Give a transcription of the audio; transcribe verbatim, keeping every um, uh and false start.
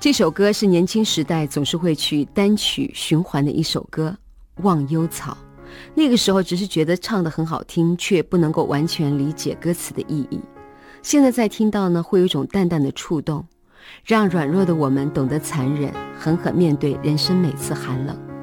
这首歌是年轻时代总是会去单曲循环的一首歌《忘忧草》，那个时候只是觉得唱得很好听，却不能够完全理解歌词的意义。现在再听到呢，会有一种淡淡的触动，让软弱的我们懂得残忍，狠狠面对人生每次寒冷。